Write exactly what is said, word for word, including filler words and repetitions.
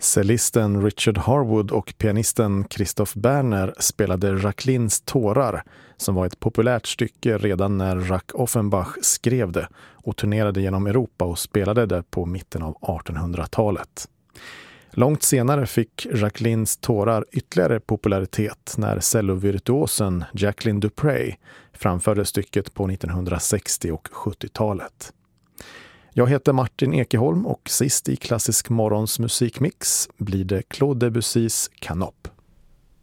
Cellisten Richard Harwood och pianisten Christoph Berner spelade Jacquelines tårar, som var ett populärt stycke redan när Jacques Offenbach skrev det och turnerade genom Europa och spelade det på mitten av artonhundratalet. Långt senare fick Jacquelines tårar ytterligare popularitet när cellovirtuosen Jacqueline Dupre framförde stycket på nittonhundrasextio- och sjuttiotalet. Jag heter Martin Ekeholm och sist i Klassisk morgons musikmix blir det Claude Debussys Canop.